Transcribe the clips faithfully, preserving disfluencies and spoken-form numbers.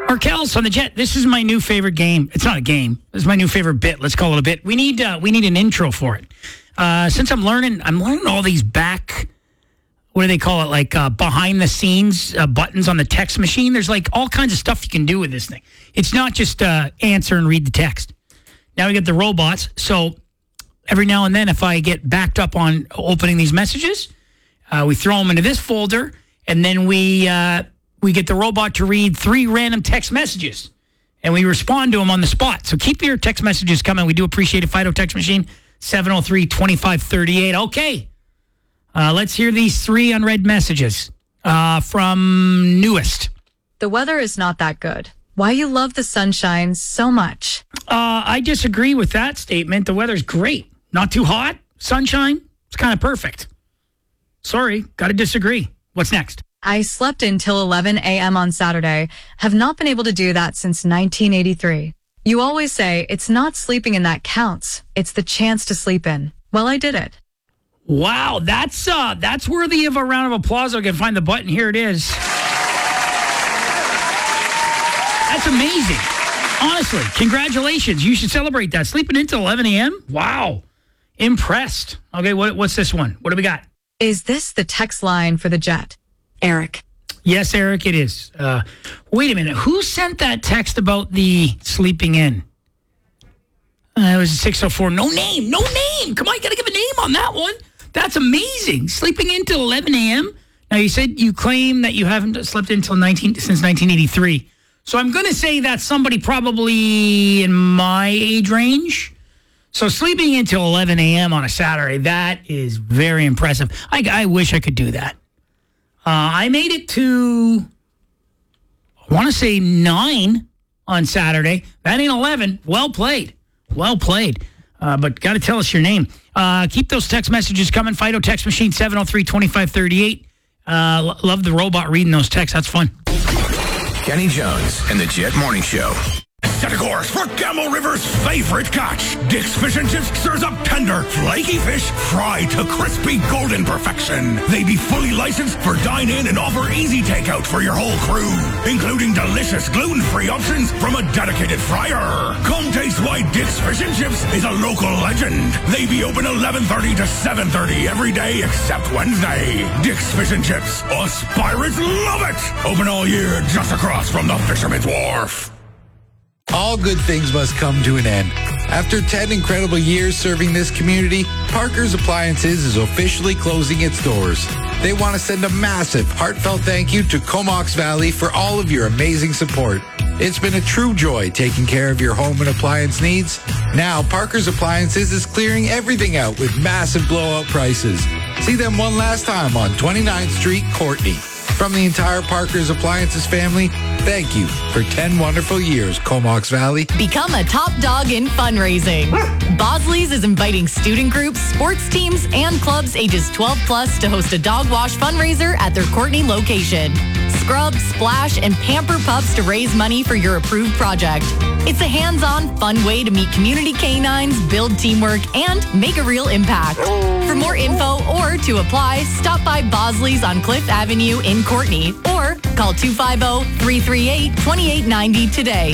Markel's on the Jet. This is my new favorite game. It's not a game. This is my new favorite bit. Let's call it a bit. We need uh, we need an intro for it. Uh, since I'm learning, I'm learning all these back, what do they call it? Like uh, behind the scenes uh, buttons on the text machine. There's like all kinds of stuff you can do with this thing. It's not just uh, answer and read the text. Now we get the robots. So every now and then, if I get backed up on opening these messages, uh, we throw them into this folder, and then we uh, we get the robot to read three random text messages, and we respond to them on the spot. So keep your text messages coming. We do appreciate it. Fido text machine, seven oh three, two five three eight. Okay, uh, let's hear these three unread messages uh, from Newest. The weather is not that good. Why you love the sunshine so much? Uh, I disagree with that statement. The weather's great. Not too hot. Sunshine. It's kind of perfect. Sorry, got to disagree. What's next? I slept until eleven a.m. on Saturday. Have not been able to do that since nineteen eighty-three. You always say it's not sleeping in that counts. It's the chance to sleep in. Well, I did it. Wow, that's uh, that's worthy of a round of applause. I can find the button. Here it is. That's amazing. Honestly, congratulations. You should celebrate that. Sleeping until eleven a.m.? Wow. Impressed. Okay, what, what's this one? What do we got? Is this the text line for the Jet? Eric. Yes, Eric, it is. Uh, wait a minute. Who sent that text about the sleeping in? Uh, it was six oh four. No name. No name. Come on, you got to give a name on that one. That's amazing. Sleeping in till eleven a.m.? Now, you said you claim that you haven't slept until nineteen since nineteen eighty-three. So I'm going to say that's somebody probably in my age range. So sleeping until eleven a.m. on a Saturday, that is very impressive. I, I wish I could do that. Uh, I made it to, I want to say nine on Saturday. That ain't eleven. Well played. Well played. Uh, but got to tell us your name. Uh, keep those text messages coming. Fido text machine, seven oh three, two five three eight. Uh, love the robot reading those texts. That's fun. Kenny Jones and the Jet Morning Show. Set a course for Gamble River's favorite catch. Dick's Fish and Chips serves up tender, flaky fish fried to crispy golden perfection. They be fully licensed for dine-in and offer easy takeout for your whole crew, including delicious gluten-free options from a dedicated fryer. Come taste why Dick's Fish and Chips is a local legend. They be open eleven thirty to seven thirty every day except Wednesday. Dick's Fish and Chips. Us pirates love it. Open all year just across from the Fisherman's Wharf. All good things must come to an end. After ten incredible years serving this community, Parker's Appliances is officially closing its doors. They want to send a massive, heartfelt thank you to Comox Valley for all of your amazing support. It's been a true joy taking care of your home and appliance needs. Now, Parker's Appliances is clearing everything out with massive blowout prices. See them one last time on twenty-ninth Street, Courtney. From the entire Parker's Appliances family, thank you for ten wonderful years, Comox Valley. Become a top dog in fundraising. Bosley's is inviting student groups, sports teams, and clubs ages twelve plus to host a dog wash fundraiser at their Courtney location. Scrub, splash, and pamper pups to raise money for your approved project. It's a hands-on, fun way to meet community canines, build teamwork, and make a real impact. For more info or to apply, stop by Bosley's on Cliff Avenue in Courtney or call two five zero, three three eight, two eight nine zero today.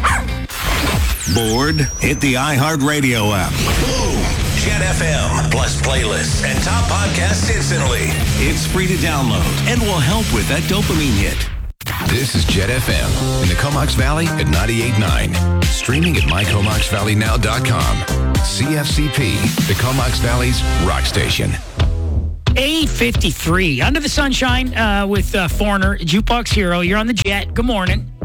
Bored? Hit the iHeartRadio app. Boom! Jet F M plus playlists and top podcasts instantly. It's free to download and will help with that dopamine hit. This is Jet F M in the Comox Valley at ninety-eight point nine. Streaming at my comox valley now dot com. C F C P, the Comox Valley's rock station. eight fifty-three. Under the Sunshine uh, with uh, Foreigner, Jukebox Hero. You're on the Jet. Good morning.